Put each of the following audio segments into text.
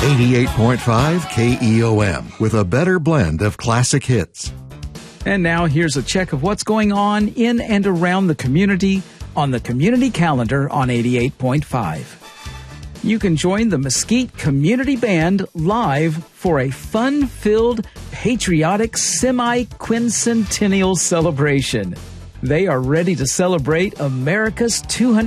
88.5 KEOM with a better blend of classic hits. And now here's a check of what's going on in and around the community on the community calendar on 88.5. You can join the Mesquite Community Band live for a fun-filled, patriotic semi-quincentennial celebration. They are ready to celebrate America's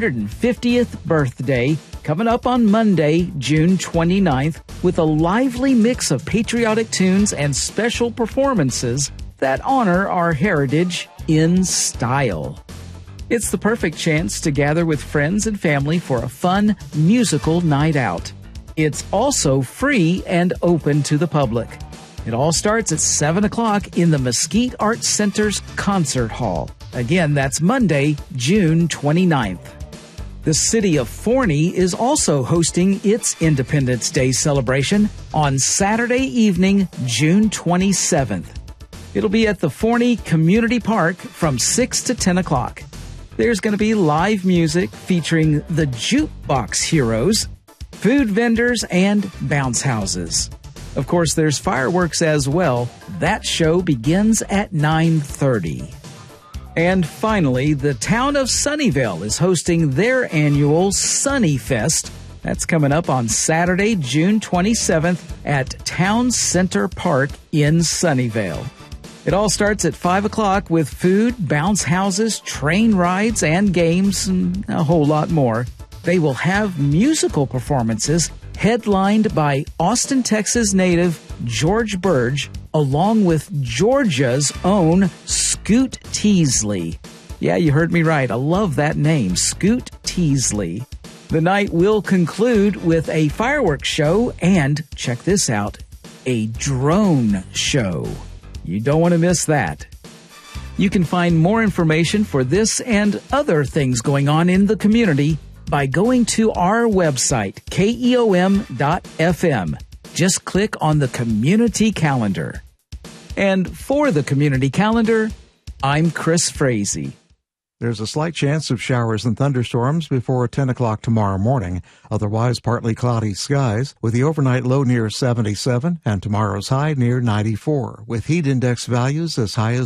250th birthday coming up on Monday, June 29th, with a lively mix of patriotic tunes and special performances that honor our heritage in style. It's the perfect chance to gather with friends and family for a fun musical night out. It's also free and open to the public. It all starts at 7 o'clock in the Mesquite Arts Center's Concert Hall. Again, that's Monday, June 29th. The city of Forney is also hosting its Independence Day celebration on Saturday evening, June 27th. It'll be at the Forney Community Park from 6 to 10 o'clock. There's going to be live music featuring the Jukebox Heroes, food vendors, and bounce houses. Of course, there's fireworks as well. That show begins at 9:30. And finally, the town of Sunnyvale is hosting their annual Sunny Fest. That's coming up on Saturday, June 27th at Town Center Park in Sunnyvale. It all starts at 5 o'clock with food, bounce houses, train rides, and games, and a whole lot more. They will have musical performances headlined by Austin, Texas native George Burge, along with Georgia's own Scoot Teasley. Yeah, you heard me right. I love that name, Scoot Teasley. The night will conclude with a fireworks show and, check this out, a drone show. You don't want to miss that. You can find more information for this and other things going on in the community by going to our website, keom.fm. Just click on the community calendar. And for the community calendar, I'm Chris Frazee. There's a slight chance of showers and thunderstorms before 10 o'clock tomorrow morning. Otherwise, partly cloudy skies with the overnight low near 77 and tomorrow's high near 94, with heat index values as high as